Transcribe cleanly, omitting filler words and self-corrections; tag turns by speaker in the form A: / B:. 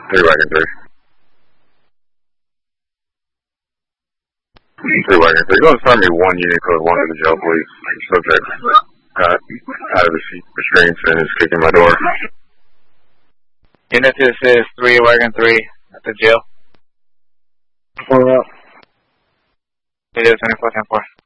A: 3 wagon 3. 3 wagon 3. Go and start me 1 unit code 1 to the jail, please. Subject got out of the seat restraints and is kicking my door.
B: Unit, this is 3 wagon 3 at the jail.
C: Pull up.
B: It is 24-10-4.